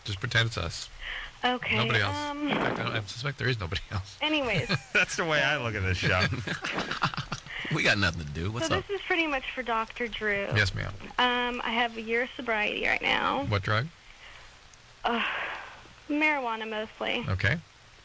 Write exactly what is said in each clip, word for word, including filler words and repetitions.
Just pretend it's us. Okay. Nobody else. Um, In fact, I, I suspect there is nobody else. anyways, That's the way I look at this show. We got nothing to do. What's so up? this is pretty much for Doctor Drew. Yes, ma'am. Um, I have a year of sobriety right now. What drug? Uh, marijuana mostly. Okay.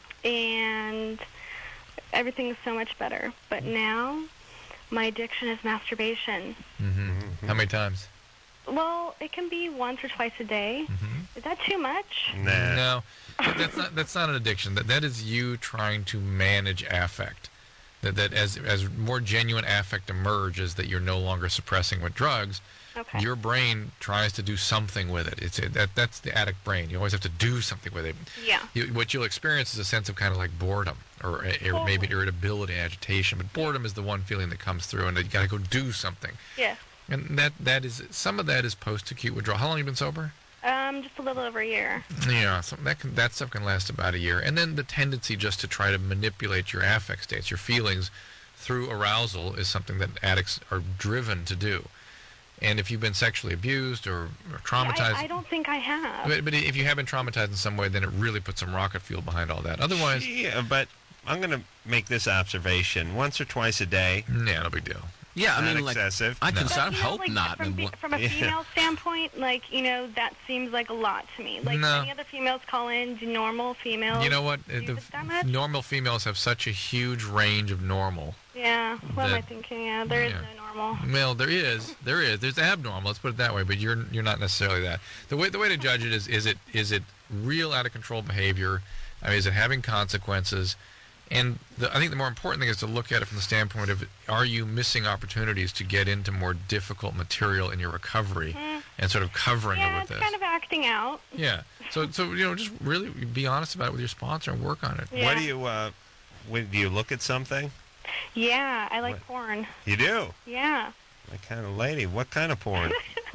And everything's so much better. But now, my addiction is masturbation. Mm-hmm. How many times? Well, it can be once or twice a day. Mm-hmm. Is that too much? Nah. No, that's not. That's not an addiction. That that is you trying to manage affect. That that as as more genuine affect emerges, that you're no longer suppressing with drugs. Okay. Your brain tries to do something with it. It's a, that that's the addict brain. You always have to do something with it. Yeah. You, what you'll experience is a sense of kind of like boredom, or, or Totally. maybe irritability, agitation. But boredom is the one feeling that comes through, and you got to go do something. Yes. And that that is some of that is post-acute withdrawal. How long have you been sober? Um, just a little over a year. Yeah, so that can, that stuff can last about a year. And then the tendency just to try to manipulate your affect states, your feelings, through arousal is something that addicts are driven to do. And if you've been sexually abused or, or traumatized, I, I don't think I have. but, but if you have been traumatized in some way, then it really puts some rocket fuel behind all that. Otherwise, Yeah, but I'm going to make this observation. Once or twice a day, yeah, no big deal. Yeah, I not mean, like, excessive. I can No. so I But, you know, hope like, not. From, and be, what- from a Yeah. female standpoint, like, you know, that seems like a lot to me. Like, No. any other females call in, do normal females? You know what? use The it that much? normal females have such a huge range of normal. Yeah. What am I that- thinking? Yeah, there is yeah. no normal. Well, there is, there is, there's abnormal. Let's put it that way. But you're you're not necessarily that. The way the way to judge it is is it is it real out of control behavior? I mean, is it having consequences? And the, I think the more important thing is to look at it from the standpoint of, are you missing opportunities to get into more difficult material in your recovery Mm. and sort of covering Yeah, it it's with this? kind of acting out. Yeah. So so you know, just really be honest about it with your sponsor and work on it. Yeah. What do you, uh, when, do you look at something? Yeah, I like What? porn. You do? Yeah. My kind of lady. What kind of porn?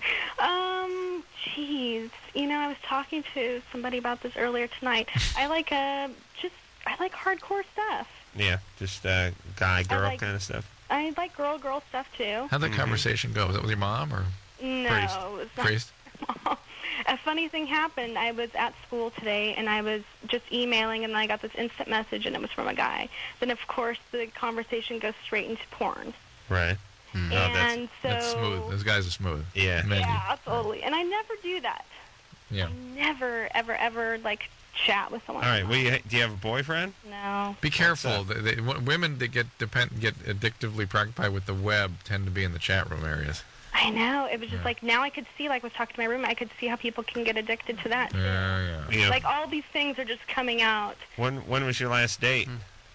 Um, jeez. You know, I was talking to somebody about this earlier tonight. I like, uh, just, I like hardcore stuff. Yeah, just uh, guy, girl like- kind of stuff. I like girl, girl stuff, too. How'd that Mhm. conversation go? Was that with your mom or No, priest? it's not. Priest? A funny thing happened. I was at school today, and I was just emailing, and I got this instant message, and it was from a guy. Then, of course, the conversation goes straight into porn. Right. Hmm. Oh, that's- and so... That's smooth. Those guys are smooth. Yeah. Men, Yeah, totally. And I never do that. yeah. I never, ever, ever, like, chat with someone. All right. Well, you, do you have a boyfriend? No. Be careful. up? They, they, w- women that get depend, get addictively preoccupied with the web tend to be in the chat room areas. I know. It was just Yeah. like, now I could see, like, I was talking to my roommate, I could see how people can get addicted to that. too. Yeah, yeah. Yeah. Like, all these things are just coming out. When when was your last date?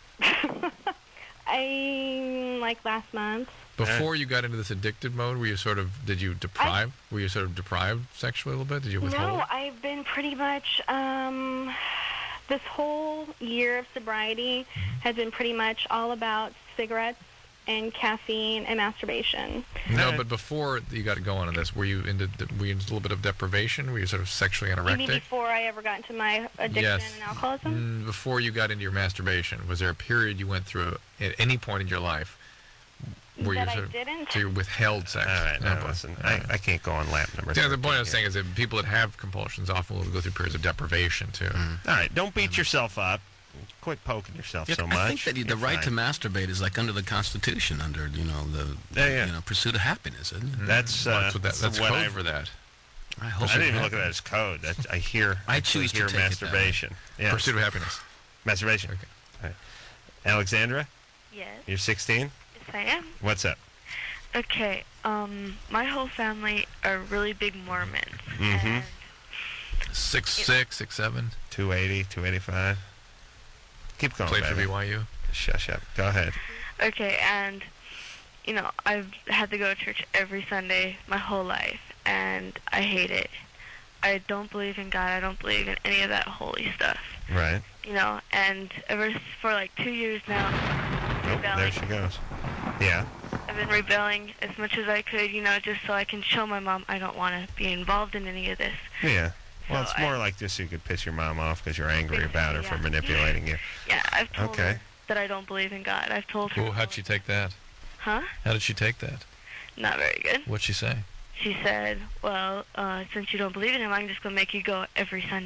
I, like, last month. Before you got into this addicted mode, were you sort of, did you deprive? were you sort of deprived sexually a little bit? Did you withhold? No, I've been pretty much, um, this whole year of sobriety has been pretty much all about cigarettes and caffeine and masturbation. No, Alright. but before you got going on this, were you into were you into a little bit of deprivation? Were you sort of sexually You mean anorectic? before I ever got into my addiction Yes. and alcoholism? Mm, Before you got into your masturbation, was there a period you went through at any point in your life where That you I sort of didn't? so you withheld sex? All right. No, Now, but- listen. all I, right. I can't go on lap number. Yeah, the point I was thirteen saying is that people that have compulsions often will go through periods of deprivation too. here. All right. Don't beat yourself up. Quit poking yourself Yeah, so much. I think that the You're right to fine. masturbate is like under the Constitution, under you know the Yeah, yeah. you know pursuit of happiness, isn't it? That's Well, uh, that's what that, that's that's what code I- for that. I hope I didn't it even look at that happens. as code. That's, I hear. I actually choose to hear take it that way. masturbation. Yeah. Pursuit of happiness. Masturbation. Okay. All right. Alexandra, Yes, you're sixteen. yes I am. What's up? Okay, um, my whole family are really big Mormons. Mhm. And Six six six seven. two eighty, two eighty-five. Keep going, Played for baby. B Y U. Shush up. Go ahead. okay, and you know, I've had to go to church every Sunday my whole life, and I hate it. I don't believe in God. I don't believe in any of that holy stuff. Right. You know, and ever s- for like two years now, Oh, rebelling. there she goes. Yeah. I've been rebelling as much as I could, you know, just so I can show my mom I don't want to be involved in any of this. Yeah. Well, So it's more I- like just so you could piss your mom off because you're angry about her for Yeah. manipulating you. Yeah, I've told Okay. her that I don't believe in God. I've told her. Well, how'd she take that? Huh? How did she take that? Not very good. What'd she say? She said, well, uh, since you don't believe in him, I'm just going to make you go every Sunday.